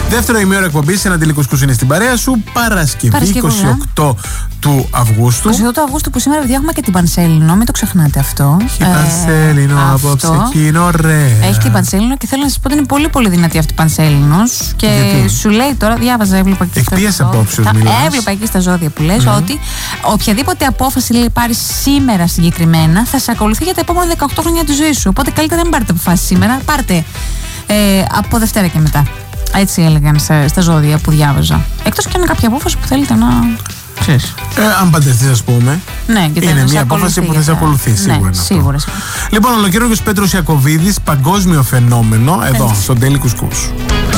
Δεύτερο ημίωρο εκπομπής, ένα τελικό σκους είναι στην παρέα σου. Παρασκευή 28 του Αυγούστου. 28 του Αυγούστου που σήμερα έχουμε και την Πανσέλινο, μην το ξεχνάτε αυτό. Έχει Πανσέλινο απόψε και είναι ωραία. Έχει την Πανσέλινο και θέλω να σας πω ότι είναι πολύ πολύ δυνατή αυτή η Πανσέλινος. Και γιατί? Σου λέει τώρα, διάβαζα, έβλεπα και εκπίεση απόψεως έβλεπα εκεί στα ζώδια που λες ότι οποιαδήποτε απόφαση λέει πάρεις σήμερα συγκεκριμένα θα σε ακολουθεί για τα επόμενα 18 χρόνια της ζωής σου. Οπότε καλύτερα δεν πάρετε αποφάσεις σήμερα, πάρτε από Δευτέρα και μετά. Έτσι έλεγαν στα ζώδια που διάβαζα. Εκτός και αν κάποια απόφαση που θέλετε να ξέρεις. Αν παντρευτείς, ας πούμε. Ναι, και είναι μια απόφαση που θα σε ακολουθεί σίγουρα. Ναι, σίγουρα. Λοιπόν, ολοκλήρωνε ο Πέτρος Ιακωβίδης, παγκόσμιο φαινόμενο εδώ στον Daily Couscous.